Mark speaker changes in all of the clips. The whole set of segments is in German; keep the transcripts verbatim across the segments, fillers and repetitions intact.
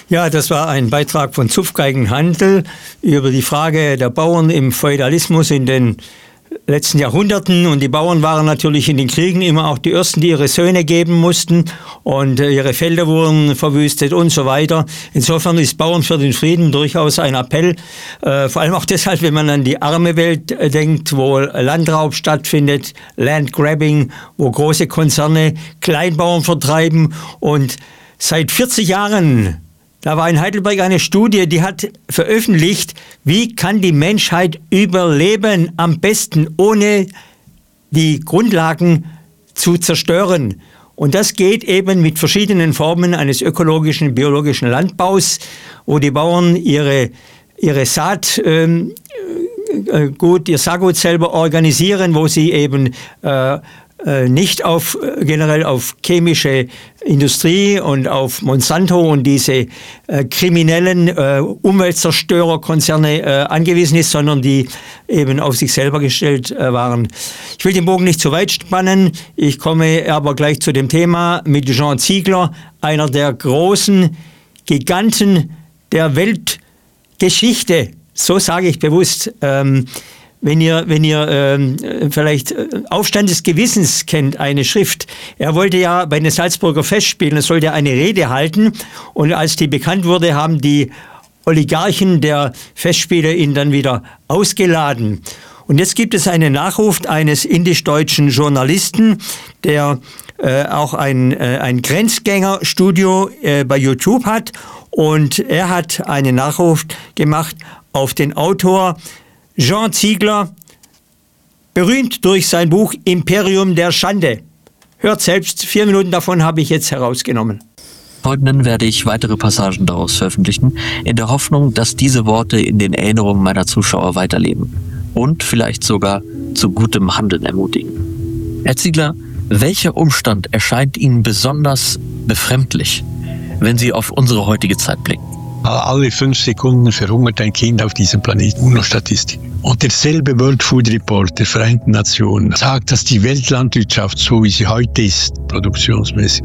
Speaker 1: Ja, das war ein Beitrag von Zupfgeigenhandel über die Frage der Bauern im Feudalismus in den letzten Jahrhunderten. Und die Bauern waren natürlich in den Kriegen immer auch die Ersten, die ihre Söhne geben mussten, und ihre Felder wurden verwüstet und so weiter. Insofern ist Bauern für den Frieden durchaus ein Appell, äh, vor allem auch deshalb, wenn man an die arme Welt äh, denkt, wo Landraub stattfindet, Landgrabbing, wo große Konzerne Kleinbauern vertreiben. Und seit vierzig Jahren, da war in Heidelberg eine Studie, die hat veröffentlicht, wie kann die Menschheit überleben am besten, ohne die Grundlagen zu zerstören. Und das geht eben mit verschiedenen Formen eines ökologischen, biologischen Landbaus, wo die Bauern ihre, ihre Saat ähm, äh, gut, ihr Saatgut selber organisieren, wo sie eben äh, nicht auf generell auf chemische Industrie und auf Monsanto und diese äh, kriminellen äh, Umweltzerstörerkonzerne äh, angewiesen ist, sondern die eben auf sich selber gestellt äh, waren. Ich will den Bogen nicht zu weit spannen. Ich komme aber gleich zu dem Thema mit Jean Ziegler, einer der großen Giganten der Weltgeschichte. So sage ich bewusst. Ähm, Wenn ihr, wenn ihr ähm, vielleicht Aufstand des Gewissens kennt, eine Schrift. Er wollte ja bei den Salzburger Festspielen, er sollte eine Rede halten, und als die bekannt wurde, haben die Oligarchen der Festspiele ihn dann wieder ausgeladen. Und jetzt gibt es einen Nachruf eines indisch-deutschen Journalisten, der äh, auch ein, äh, ein Grenzgängerstudio äh, bei YouTube hat, und er hat einen Nachruf gemacht auf den Autor Jean Ziegler, berühmt durch sein Buch Imperium der Schande. Hört selbst, vier Minuten davon habe ich jetzt herausgenommen.
Speaker 2: Folgenden werde ich weitere Passagen daraus veröffentlichen, in der Hoffnung, dass diese Worte in den Erinnerungen meiner Zuschauer weiterleben und vielleicht sogar zu gutem Handeln ermutigen. Herr Ziegler, welcher Umstand erscheint Ihnen besonders befremdlich, wenn Sie auf unsere heutige Zeit blicken?
Speaker 3: Alle fünf Sekunden verhungert ein Kind auf diesem Planeten. UNO-Statistik. Und derselbe World Food Report der Vereinten Nationen sagt, dass die Weltlandwirtschaft, so wie sie heute ist, produktionsmäßig,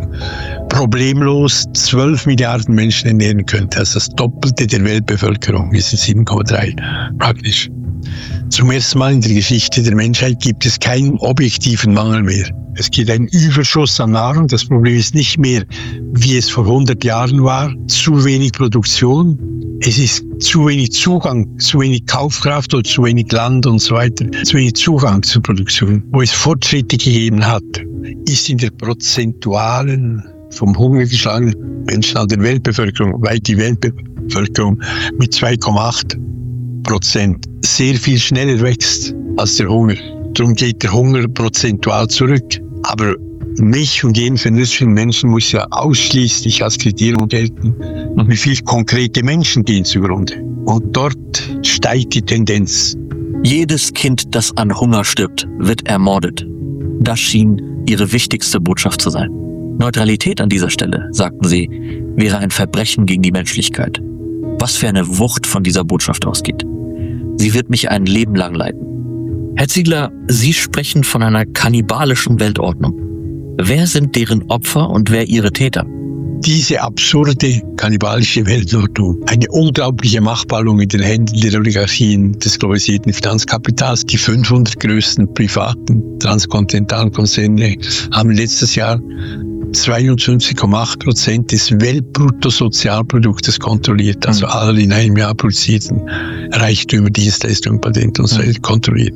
Speaker 3: problemlos zwölf Milliarden Menschen ernähren könnte. Also das Doppelte der Weltbevölkerung. Wir sind sieben Komma drei praktisch. Zum ersten Mal in der Geschichte der Menschheit gibt es keinen objektiven Mangel mehr. Es gibt einen Überschuss an Nahrung. Das Problem ist nicht mehr, wie es vor hundert Jahren war, zu wenig Produktion. Es ist zu wenig Zugang, zu wenig Kaufkraft oder zu wenig Land und so weiter, zu wenig Zugang zur Produktion. Wo es Fortschritte gegeben hat, ist in der prozentualen, vom Hunger geschlagenen Menschen an der Weltbevölkerung, weit die Weltbevölkerung mit zwei Komma acht Prozent sehr viel schneller wächst als der Hunger. Darum geht der Hunger prozentual zurück. Aber mich und jeden vernünftigen Menschen muss ja ausschließlich als Kriterium gelten, und wie viele konkrete Menschen gehen zugrunde. Und dort steigt die Tendenz.
Speaker 2: Jedes Kind, das an Hunger stirbt, wird ermordet. Das schien Ihre wichtigste Botschaft zu sein. Neutralität an dieser Stelle, sagten Sie, wäre ein Verbrechen gegen die Menschlichkeit. Was für eine Wucht von dieser Botschaft ausgeht. Sie wird mich ein Leben lang leiten. Herr Ziegler, Sie sprechen von einer kannibalischen Weltordnung. Wer sind deren Opfer und wer ihre Täter?
Speaker 3: Diese absurde kannibalische Weltordnung, eine unglaubliche Machtballung in den Händen der Oligarchien des globalisierten Finanzkapitals. Die fünfhundert größten privaten transkontinentalen Konzerne haben letztes Jahr zweiundfünfzig Komma acht Prozent des Weltbruttosozialproduktes kontrolliert, also alle in einem Jahr produzierten Reichtümer, Dienstleistungen, Patente und so weiter kontrolliert.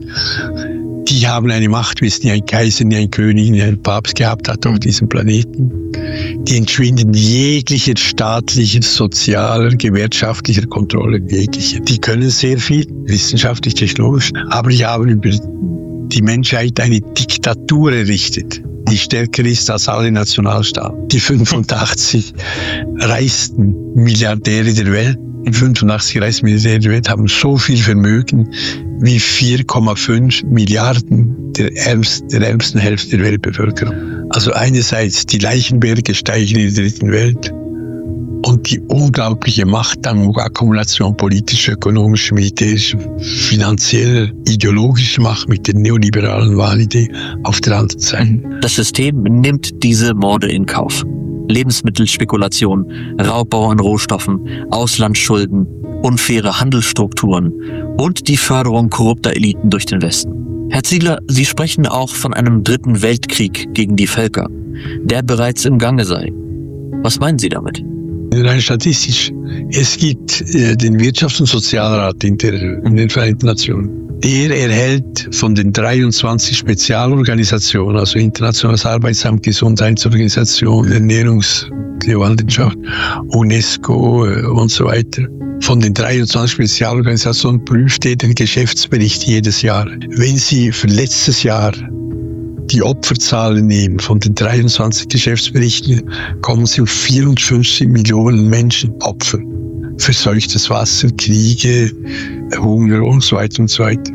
Speaker 3: Die haben eine Macht, wie es nie ein Kaiser, nie ein König, nie ein Papst gehabt hat auf diesem Planeten. Die entschwinden jeglicher staatlicher, sozialer, gewerkschaftlicher Kontrolle, jeglicher. Die können sehr viel, wissenschaftlich, technologisch, aber die haben über die Menschheit eine Diktatur errichtet, die stärker ist als alle Nationalstaaten. Die fünfundachtzig reichsten Milliardäre der Welt, die fünfundachtzig reichsten Milliardäre der Welt haben so viel Vermögen wie vier Komma fünf Milliarden der, ärmsten, der ärmsten Hälfte der Weltbevölkerung. Also einerseits die Leichenberge steigen in der dritten Welt und die unglaubliche Machtakkumulation politischer, ökonomischer, militärischer, finanzieller, ideologischer Macht mit der neoliberalen Wahlidee auf der anderen Seite.
Speaker 2: Das System nimmt diese Morde in Kauf. Lebensmittelspekulation, Raubbau an Rohstoffen, Auslandsschulden, unfaire Handelsstrukturen und die Förderung korrupter Eliten durch den Westen. Herr Ziegler, Sie sprechen auch von einem dritten Weltkrieg gegen die Völker, der bereits im Gange sei. Was meinen Sie damit?
Speaker 3: Rein statistisch. Es gibt äh, den Wirtschafts- und Sozialrat in, der, in den Vereinten Nationen. Der erhält von den dreiundzwanzig Spezialorganisationen, also Internationales Arbeitsamt, Gesundheitsorganisation, Ernährungsgewaltenschaft, UNESCO äh, und so weiter. Von den dreiundzwanzig Spezialorganisationen prüft er den Geschäftsbericht jedes Jahr. Wenn Sie für letztes Jahr die Opferzahlen nehmen von den dreiundzwanzig Geschäftsberichten, kommen Sie auf vierundfünfzig Millionen Menschen Opfer. Verseuchtes Wasser, Kriege, Hunger und so weiter und so weiter.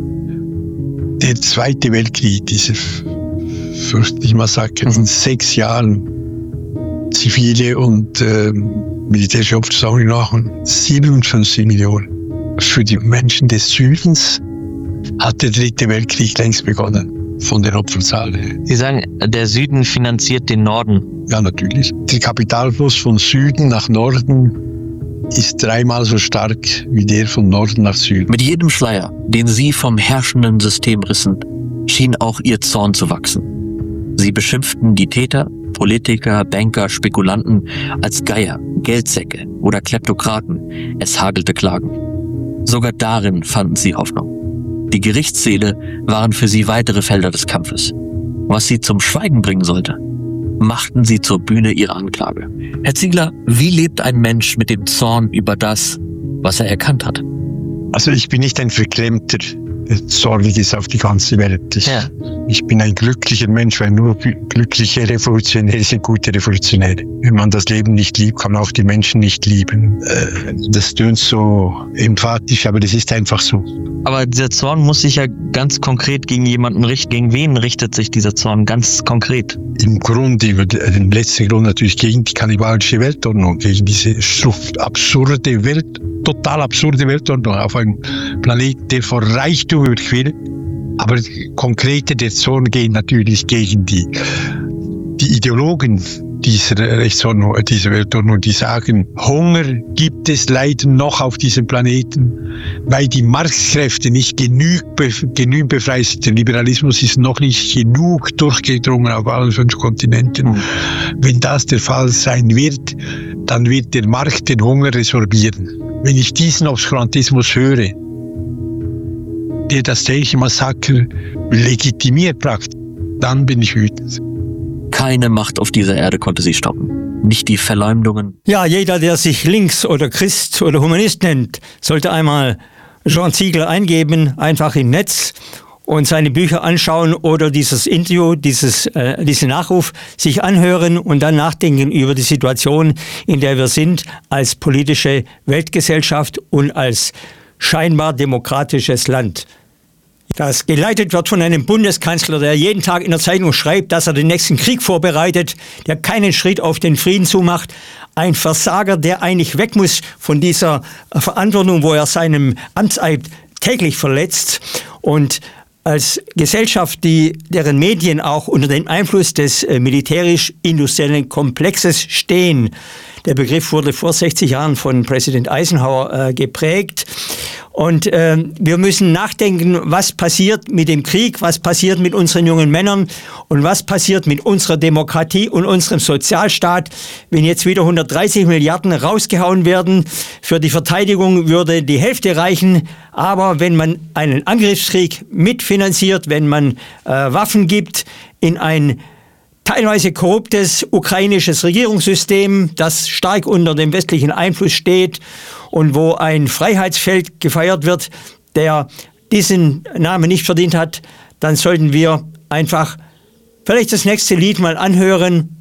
Speaker 3: Der Zweite Weltkrieg, diese fürchterliche Massaker in sechs Jahren, zivile und äh, militärische Opfer sagen nach, siebenundfünfzig Millionen. Für die Menschen des Südens hat der Dritte Weltkrieg längst begonnen. Von den Opferzahlen.
Speaker 4: Sie sagen, der Süden finanziert den Norden.
Speaker 3: Ja, natürlich. Der Kapitalfluss von Süden nach Norden ist dreimal so stark wie der von Norden nach Süden.
Speaker 2: Mit jedem Schleier, den Sie vom herrschenden System rissen, schien auch Ihr Zorn zu wachsen. Sie beschimpften die Täter, Politiker, Banker, Spekulanten als Geier, Geldsäcke oder Kleptokraten. Es hagelte Klagen. Sogar darin fanden Sie Hoffnung. Die Gerichtssäle waren für sie weitere Felder des Kampfes. Was sie zum Schweigen bringen sollte, machten sie zur Bühne ihrer Anklage. Herr Ziegler, wie lebt ein Mensch mit dem Zorn über das, was er erkannt hat?
Speaker 3: Also ich bin nicht ein verklemmter, der zornig ist auf die ganze Welt. Ich,
Speaker 4: Ja.
Speaker 3: ich bin ein glücklicher Mensch, weil nur glückliche Revolutionäre sind gute Revolutionäre. Wenn man das Leben nicht liebt, kann man auch die Menschen nicht lieben. Äh, Das tönt so emphatisch, aber das ist einfach so.
Speaker 4: Aber dieser Zorn muss sich ja ganz konkret gegen jemanden richten. Gegen wen richtet sich dieser Zorn ganz konkret?
Speaker 3: Im Grunde, den letzten Grund natürlich gegen die kannibalische Weltordnung, gegen diese absurde Welt, total absurde Weltordnung auf einem Planeten, der vor Reichtum überquillt. Aber konkreter der Zorn geht natürlich gegen die, die Ideologen dieser Rechtsordnung, dieser Weltordnung, die sagen, Hunger gibt es leider noch auf diesem Planeten, weil die Marktkräfte nicht genug, genug befreit sind. Der Liberalismus ist noch nicht genug durchgedrungen auf allen fünf Kontinenten. Mhm. Wenn das der Fall sein wird, dann wird der Markt den Hunger resorbieren. Wenn ich diesen Obskurantismus höre, der das tägliche Massaker legitimiert praktisch, dann bin ich wütend.
Speaker 2: Keine Macht auf dieser Erde konnte sie stoppen. Nicht die Verleumdungen.
Speaker 1: Ja, jeder, der sich Links- oder Christ oder Humanist nennt, sollte einmal Jean Ziegler eingeben, einfach im Netz und seine Bücher anschauen oder dieses Interview, dieses, äh, diesen Nachruf sich anhören und dann nachdenken über die Situation, in der wir sind als politische Weltgesellschaft und als scheinbar demokratisches Land. Das geleitet wird von einem Bundeskanzler, der jeden Tag in der Zeitung schreibt, dass er den nächsten Krieg vorbereitet, der keinen Schritt auf den Frieden zumacht. Ein Versager, der eigentlich weg muss von dieser Verantwortung, wo er seinem Amtseid täglich verletzt. Und als Gesellschaft, die, deren Medien auch unter dem Einfluss des militärisch-industriellen Komplexes stehen. Der Begriff wurde vor sechzig Jahren von Präsident Eisenhower äh, geprägt. Und äh, wir müssen nachdenken, was passiert mit dem Krieg, was passiert mit unseren jungen Männern und was passiert mit unserer Demokratie und unserem Sozialstaat, wenn jetzt wieder hundertdreißig Milliarden rausgehauen werden. Für die Verteidigung würde die Hälfte reichen. Aber wenn man einen Angriffskrieg mitfinanziert, wenn man äh, Waffen gibt in ein teilweise korruptes ukrainisches Regierungssystem, das stark unter dem westlichen Einfluss steht und wo ein Freiheitsfeld gefeiert wird, der diesen Namen nicht verdient hat, dann sollten wir einfach vielleicht das nächste Lied mal anhören